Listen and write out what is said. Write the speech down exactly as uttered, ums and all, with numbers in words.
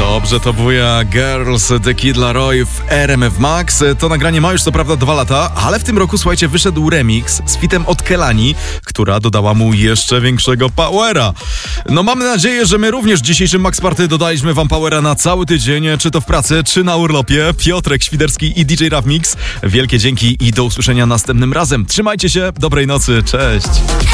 Dobrze, to była Girls, The Kid Laroi w R M F Max. To nagranie ma już co prawda dwa lata, ale w tym roku, słuchajcie, wyszedł remix z fitem od Kelani, która dodała mu jeszcze większego powera. No mamy nadzieję, że my również w dzisiejszym Max Party dodaliśmy wam powera na cały tydzień, czy to w pracy, czy na urlopie. Piotrek Świderski i D J Raf Mix. Wielkie dzięki i do usłyszenia następnym razem. Trzymajcie się, dobrej nocy, cześć.